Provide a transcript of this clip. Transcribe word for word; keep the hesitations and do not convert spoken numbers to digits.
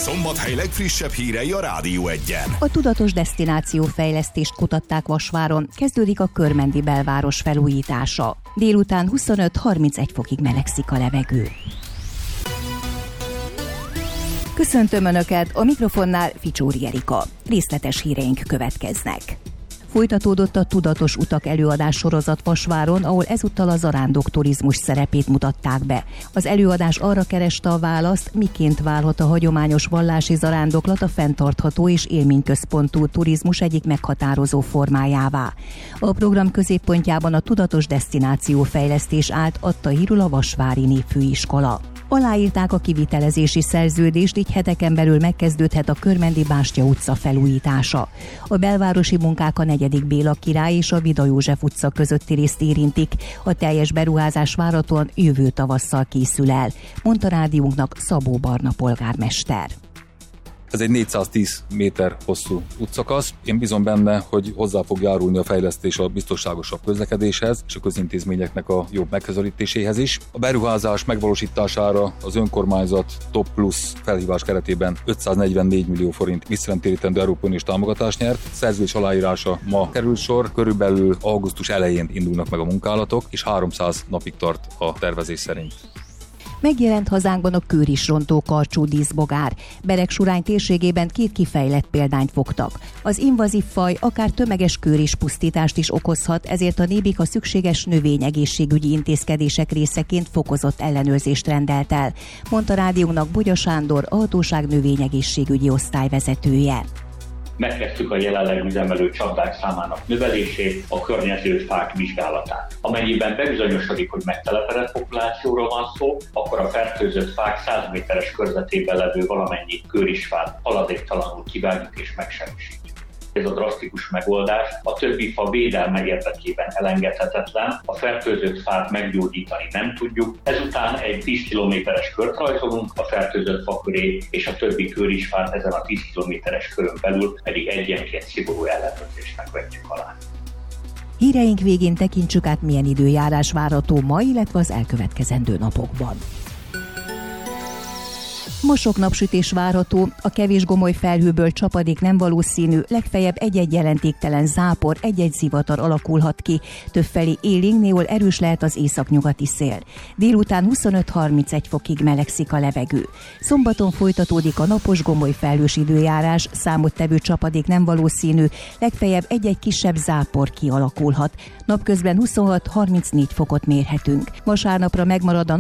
Szombathely legfrissebb hírei a Rádió Egyen. A tudatos desztináció fejlesztést kutatták Vasváron, kezdődik a Körmendi belváros felújítása. Délután huszonöt-harmincegy fokig melegszik a levegő. Köszöntöm Önöket, a mikrofonnál Ficsóri Erika. Részletes híreink következnek. Folytatódott a Tudatos utak előadás sorozat Vasváron, ahol ezúttal a zarándok turizmus szerepét mutatták be. Az előadás arra kereste a választ, miként válhat a hagyományos vallási zarándoklat a fenntartható és élményközpontú turizmus egyik meghatározó formájává. A program középpontjában a tudatos desztináció fejlesztés állt, adta hírül a Vasvári Népfőiskola. Aláírták a kivitelezési szerződést, így heteken belül megkezdődhet a Körmendi Bástya utca felújítása. A belvárosi munkák a negyedik Béla király és a Vida József utca közötti részt érintik. A teljes beruházás várhatóan jövő tavasszal készül el, mondta rádiónknak Szabó Barna polgármester. Ez egy négyszáztíz méter hosszú útszakasz. Én bízom benne, hogy hozzá fog járulni a fejlesztés a biztonságosabb közlekedéshez és a közintézményeknek a jobb megközelítéséhez is. A beruházás megvalósítására az önkormányzat Top Plus felhívás keretében ötszáznegyvennégy millió forint visszatérítendő Európai Uniós támogatást nyert. Szerződés aláírása ma kerül sor, körülbelül augusztus elején indulnak meg a munkálatok, és háromszáz napig tart a tervezés szerint. Megjelent hazánkban a kőrisrontó karcsú díszbogár. Beregsurány térségében két kifejlett példányt fogtak. Az invazív faj akár tömeges kőrispusztítást is okozhat, ezért a Nébik a szükséges növényegészségügyi intézkedések részeként fokozott ellenőrzést rendelt el, mondta rádiónknak Bogya Sándor, a hatóság növényegészségügyi osztályvezetője. Megkezdtük a jelenleg üzemelő csapdák számának növelését, a környező fák vizsgálatát. Amennyiben bebizonyosodik, hogy megtelepedett populációról van szó, akkor a fertőzött fák száz méteres körzetében levő valamennyi kőrisfát haladéktalanul kivágjuk és megsemmisítjük. Ez a drasztikus megoldás a többi fa védelme érdekében elengedhetetlen, a fertőzött fát meggyógyítani nem tudjuk, ezután egy tíz kilométeres kört rajzolunk a fertőzött fa köré, és a többi kőrisfát ezen a tíz kilométeres körön belül pedig egyenként szigorú ellenőrzésnek vetjük alá. Híreink végén tekintsük át, milyen időjárás várható ma, illetve az elkövetkezendő napokban. Ma sok napsütés várható, a kevés gomoly felhőből csapadék nem valószínű, legfeljebb egy-egy jelentéktelen zápor, egy-egy zivatar alakulhat ki, többfelé élénk, néhol erős lehet az északnyugati szél. Délután huszonöt-harmincegy fokig melegszik a levegő. Szombaton folytatódik a napos gomoly felhős időjárás, számottevő csapadék nem valószínű, legfeljebb egy-egy kisebb zápor kialakulhat. Napközben huszonhat-harmincnégy fokot mérhetünk. Vasárnapra megmarad a